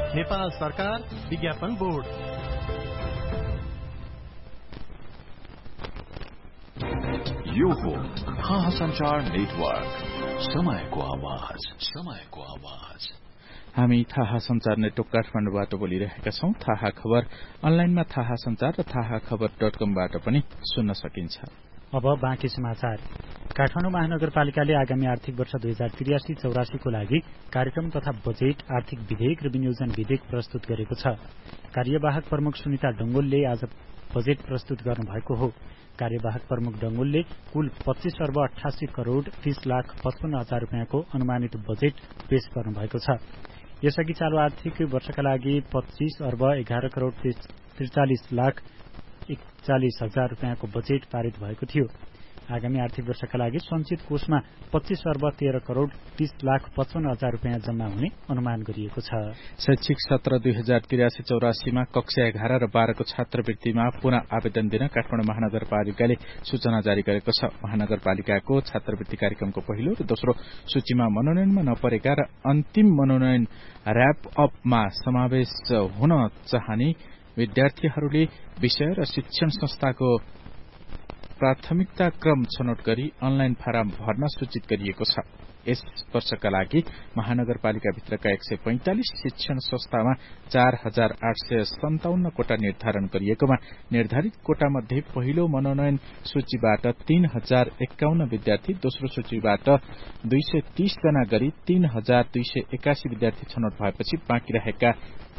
नेपाल सरकार विज्ञापन बोर्ड। यो हो थाहा संचार नेटवर्क, समयको आवाज, समयको आवाज। हामी थाहा संचार नेटवर्क काठमाडौँबाट बोलिरहेका छौं। थाहा खबर अनलाइनमा थाहा संचार र थाहाखबर.com बाट पनि सुन्न सकिन्छ। अब बाँकी समाचार। काठमाडौँ महानगरपालिकाले आगामी आर्थिक वर्ष 2083-84 को लागि कार्यक्रम तथा बजेट, आर्थिक विधेयक र विनियोजन विधेयक प्रस्तुत गरेको छ। कार्यवाहक प्रमुख सुनिता डंगोलले आज बजेट प्रस्तुत गर्नुभएको हो। कार्यवाहक प्रमुख डंगोलले कुल 25 अर्ब 88 करोड़ 30 लाख 55 हजार रुपियाँको अनुमानित बजेट पेश गर्नुभएको छ। यसअघि चालू आर्थिक वर्षका लागि 25 अर्ब 11 करोड़ 43 लाख 41 हजार रुपियाँको बजेट पारित भएको थियो। आगामी आर्थिक वर्षका लागि सञ्चित कोषमा 25 अर्ब 13 करोड़ 30 लाख 55 हजार रुपियाँ जम्मा हुने अनुमान गरिएको छ। शैक्षिक सत्र 2083-84 मा कक्षा 11 र 12 को छात्रवृत्तिमा पुनः आवेदन दिन काठमाडौँ महानगरपालिकाले सूचना जारी गरेको छ। महानगरपालिकाको छात्रवृत्ति कार्यक्रमको पहिलो र दोस्रो सूचीमा मनोनयनमा नपरेका र अन्तिम मनोनयन र्याप अपमा समावेश हुन चाहने विद्यार्थीहरूले विषय र शिक्षण संस्थाको प्राथमिकता क्रम छनौट गरी अनलाइन फारम भर्न सूचित गरिएको छ। यस वर्षका लागि महानगरपालिकाभित्रका 145 शिक्षण संस्थामा 4857 कोटा निर्धारण गरिएकोमा निर्धारित कोटा मध्ये पहिलो मनोनयन सूचीबाट 3051 विद्यार्थी, दोस्रो सूचीबाट 230 जना गरी 3281 विद्यार्थी छनौट भएपछि बाँकी रहेका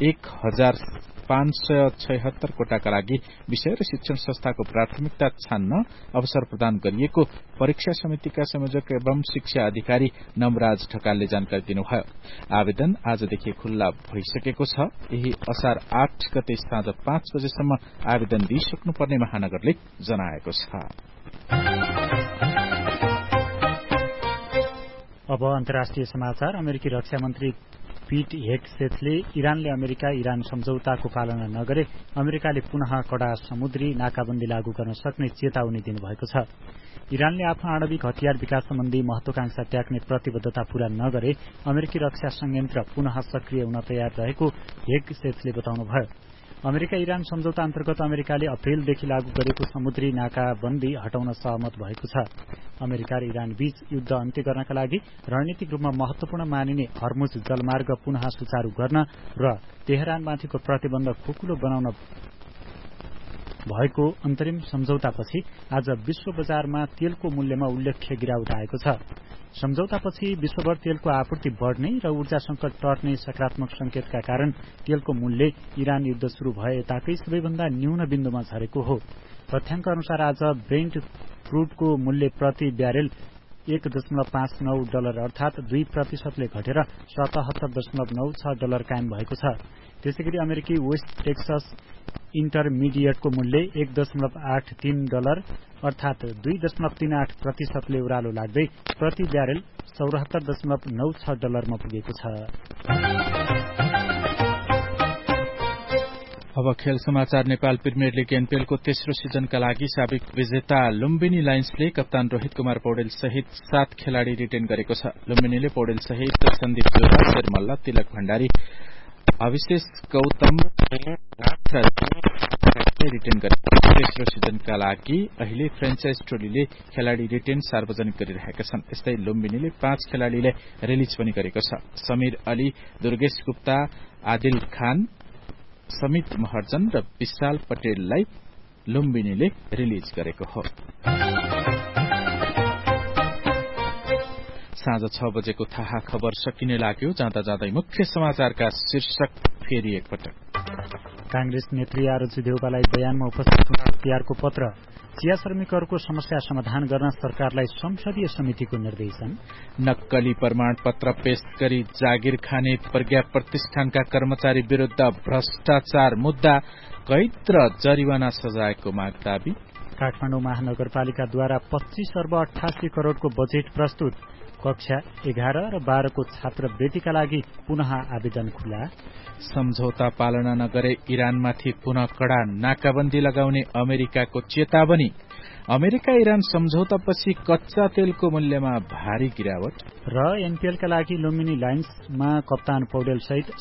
1576 कोटाका लागि विषय र शिक्षण संस्थाको प्राथमिकता छान्न अवसर प्रदान गरिएको परीक्षा समितिका संयोजक एवं शिक्षा अधिकारी नमराज ढकालले जानकारी दिनुभयो। आवेदन आजदेखि खुल्ला भइसकेको छ। यही असार 8 गते साँझ 5 बजेसम्म आवेदन दिइसक्नुपर्ने महानगरले जनाएको छ। अब अन्तर्राष्ट्रिय समाचार। अमेरिकी रक्षा मन्त्री पीट हेग्सेथले इरानले अमेरिका-इरान सम्झौताको पालना नगरे अमेरिकाले पुनः कड़ा समुद्री नाकाबन्दी लागू गर्न सक्ने चेतावनी दिनुभएको छ। इरानले आफ्नो आणविक हतियार विकास सम्बन्धी महत्वाकांक्षा त्याग्ने प्रतिबद्धता पूरा नगरे अमेरिकी रक्षा संयन्त्र पुनः सक्रिय हुन तयार रहेको हेग्सेथले बताउनुभयो। अमेरिका-इरान सम्झौता अन्तर्गत अमेरिकाले अप्रेलदेखि लागू गरेको समुद्री नाकाबन्दी हटाउन सहमत भएको छ। अमेरिका र इरान बीच युद्ध अन्त्य गर्नका लागि रणनीतिक रूपमा महत्वपूर्ण मानिने हर्मुज जलमार्ग पुनः सुचारू गर्न र तेहरानमाथिको प्रतिबन्ध खुकुलो बनाउन भएको अन्तरिम सम्झौतापछि आज विश्व बजारमा तेलको मूल्यमा उल्लेख्य गिरावट आएको छ। सम्झौतापछि विश्वभर तेलको आपूर्ति बढ़ने र ऊर्जा संकट टर्ने सकारात्मक संकेतका कारण तेलको मूल्य इरान युद्ध शुरू भए यताकै सबैभन्दा न्यून बिन्दुमा झरेको हो। तथ्याङ्क अनुसार आज ब्रेन्ट क्रूडको मूल्य प्रति ब्यारेल $1.59 अर्थात 2% घटेर $77.96 कायम भएको छ। त्यसैगरी अमेरिकी वेस्ट टेक्सस इन्टरमिडिएटको मूल्य $1.83 अर्थात 2.38% उरालो लाग्दै प्रति ब्यारेल $74.96 मा पुगेको छ। अब खेल समाचार। नेपाल प्रिमियर लीग एनपीएल को तेस्रो सिजनका लागि साबिक विजेता लुम्बिनी लायन्सले कप्तान रोहित कुमार पौडेल सहित 7 खेलाड़ी रिटेन गरेको छ। लुम्बिनीले पौडेल सहित सन्दीप जोरा, शेरमल्ल, तिलक भण्डारी, अभिषेक गौतम रिटेन गरेको। तेस्रो सिजनका लागि अहिले फ्रेन्चाइज टोलीले खेलाड़ी रिटेन सार्वजनिक गरिरहेका छन्। यस्तै लुम्बिनीले 5 खेलाड़ीले रिलिज पनि गरेको छ। समीर अली, दुर्गेश गुप्ता, आदिल खान, समित महर्जन र विशाल पटेललाई लुम्बिनीले रिलिज गरेको हो। साँझ 6 बजेको थाहा खबर सकिने लाग्यो। जाँदा जाँदै मुख्य समाचारका शीर्षक फेरि एकपटक। कांग्रेस नेत्री आरजु देउवालाई बयानमा उपस्थित हुन तिहारको पत्र। चिया श्रमिकहरूको समस्या समाधान गर्न सरकारलाई संसदीय समितिको निर्देशन। नक्कली प्रमाण पत्र पेश गरी जागिर खाने प्रज्ञा प्रतिष्ठानका कर्मचारी विरूद्ध भ्रष्टाचार मुद्दा, कैद र जरिवाना सजायको माग दाबी। काठमाडौँ महानगरपालिकाद्वारा 25 अर्ब 88 करोड़को बजेट प्रस्तुत। कक्षा 11 र 12 को छात्रवृत्तिका लागि पुनः आवेदन खुला। सम्झौता पालना नगरे इरानमाथि पुनः कड़ा नाकाबन्दी लगाउने अमेरिकाको चेतावनी। अमेरिका इरान सम्झौतापछि कच्चा तेलको मूल्यमा भारी गिरावट। र एनपीएलका लागि लुम्बिनी लायन्समा कप्तान पौडेल सहित